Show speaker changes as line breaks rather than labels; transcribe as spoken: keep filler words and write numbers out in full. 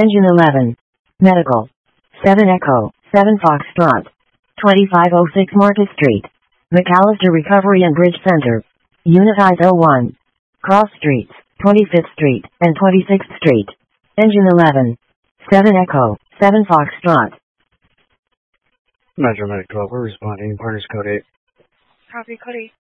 Engine eleven. Medical. seven Echo, seven Foxtrot. twenty-five oh six Market Street. McAllister Recovery and Bridge Center. Unit I S O one. Cross Streets, twenty-fifth Street and twenty-sixth Street. Engine eleven. seven Echo, seven Foxtrot.
Metro Medic twelve, we're responding. Partners code eight.
Copy, code eight.